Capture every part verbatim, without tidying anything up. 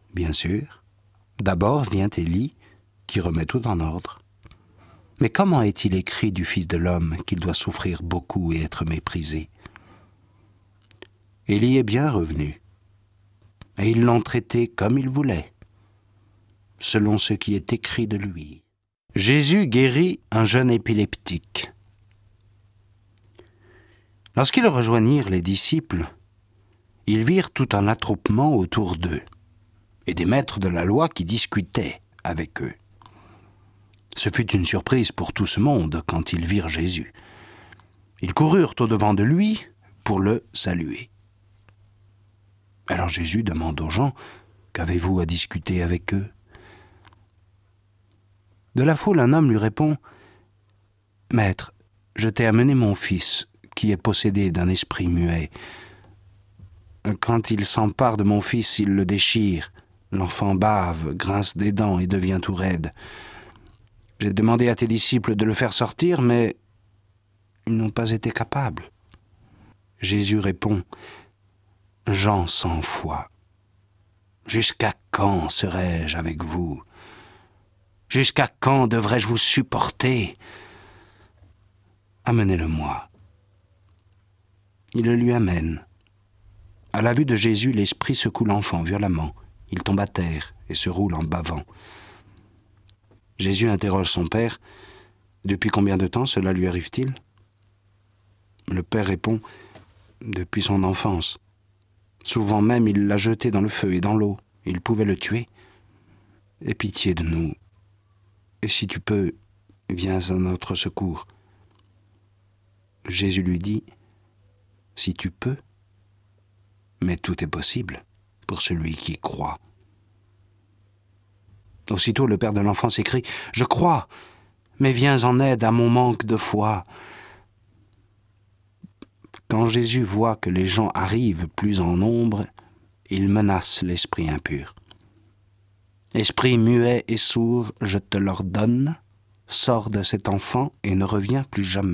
Bien sûr, d'abord vient Élie, qui remet tout en ordre. Mais comment est-il écrit du Fils de l'homme qu'il doit souffrir beaucoup et être méprisé? Élie est bien revenu, et ils l'ont traité comme il voulait, selon ce qui est écrit de lui. Jésus guérit un jeune épileptique. Lorsqu'ils rejoignirent les disciples, ils virent tout un attroupement autour d'eux, et des maîtres de la loi qui discutaient avec eux. Ce fut une surprise pour tout ce monde quand ils virent Jésus. Ils coururent au-devant de lui pour le saluer. Alors Jésus demande aux gens, « Qu'avez-vous à discuter avec eux ?» De la foule, un homme lui répond, « Maître, je t'ai amené mon fils, qui est possédé d'un esprit muet. Quand il s'empare de mon fils, il le déchire. L'enfant bave, grince des dents et devient tout raide. J'ai demandé à tes disciples de le faire sortir, mais ils n'ont pas été capables. » Jésus répond, « Gens sans foi, jusqu'à quand serai-je avec vous ? Jusqu'à quand devrais-je vous supporter ? Amenez-le-moi. » Il le lui amène. À la vue de Jésus, l'esprit secoue l'enfant violemment. Il tombe à terre et se roule en bavant. Jésus interroge son père. « Depuis combien de temps cela lui arrive-t-il » Le père répond, « Depuis son enfance. Souvent même, il l'a jeté dans le feu et dans l'eau. Il pouvait le tuer. Aie pitié de nous. Et si tu peux, viens à notre secours. » Jésus lui dit, « Si tu peux, mais tout est possible pour celui qui croit. » Aussitôt, le père de l'enfant s'écrie, « Je crois, mais viens en aide à mon manque de foi. » Quand Jésus voit que les gens arrivent plus en nombre, il menace l'esprit impur. « Esprit muet et sourd, je te l'ordonne, sors de cet enfant et ne reviens plus jamais. »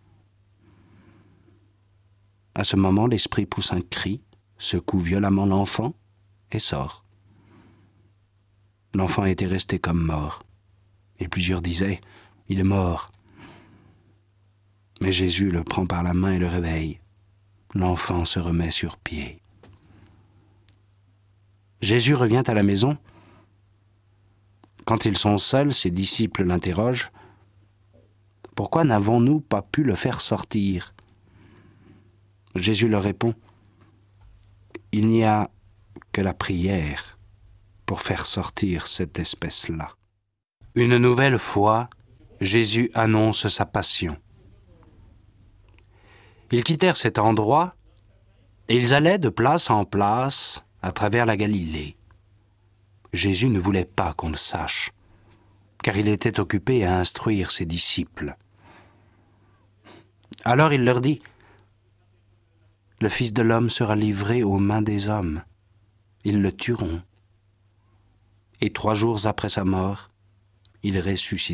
À ce moment, l'esprit pousse un cri, secoue violemment l'enfant et sort. L'enfant était resté comme mort, et plusieurs disaient, « Il est mort. » Mais Jésus le prend par la main et le réveille. L'enfant se remet sur pied. Jésus revient à la maison. Quand ils sont seuls, ses disciples l'interrogent, « Pourquoi n'avons-nous pas pu le faire sortir ?» Jésus leur répond, « Il n'y a que la prière pour faire sortir cette espèce-là. » Une nouvelle fois, Jésus annonce sa passion. Ils quittèrent cet endroit et ils allaient de place en place à travers la Galilée. Jésus ne voulait pas qu'on le sache, car il était occupé à instruire ses disciples. Alors il leur dit, « Le Fils de l'homme sera livré aux mains des hommes. Ils le tueront. Et trois jours après sa mort, il ressuscitera. »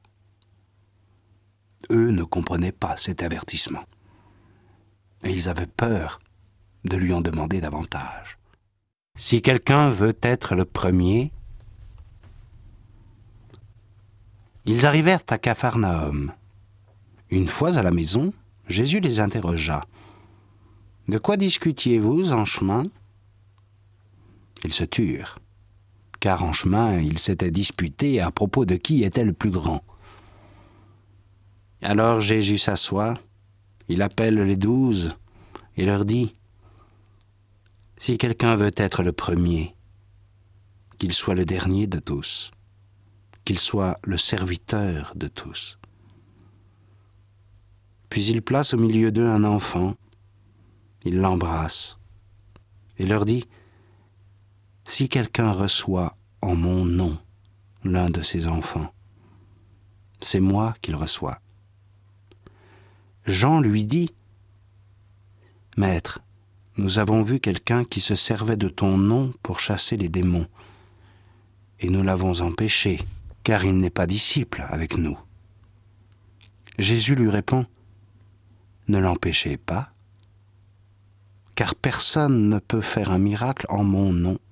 Eux ne comprenaient pas cet avertissement. Et ils avaient peur de lui en demander davantage. Si quelqu'un veut être le premier, ils arrivèrent à Capharnaüm. Une fois à la maison, Jésus les interrogea. « De quoi discutiez-vous en chemin ?» Ils se turent, car en chemin, ils s'étaient disputés à propos de qui était le plus grand. Alors Jésus s'assoit, il appelle les douze et leur dit, « Si quelqu'un veut être le premier, qu'il soit le dernier de tous, qu'il soit le serviteur de tous. » Puis il place au milieu d'eux un enfant, il l'embrasse et leur dit, « Si quelqu'un reçoit en mon nom l'un de ces enfants, c'est moi qu'il reçoit. » Jean lui dit, « Maître, nous avons vu quelqu'un qui se servait de ton nom pour chasser les démons, et nous l'avons empêché, car il n'est pas disciple avec nous. » Jésus lui répond, « Ne l'empêchez pas, car personne ne peut faire un miracle en mon nom